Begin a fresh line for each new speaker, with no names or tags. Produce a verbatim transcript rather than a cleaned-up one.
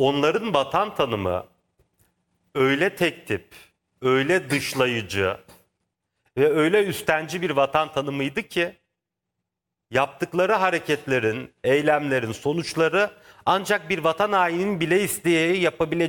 onların vatan tanımı öyle tek tip, öyle dışlayıcı ve öyle üstenci bir vatan tanımıydı ki yaptıkları hareketlerin, eylemlerin sonuçları ancak bir vatan haininin bile isteyerek yapabileceği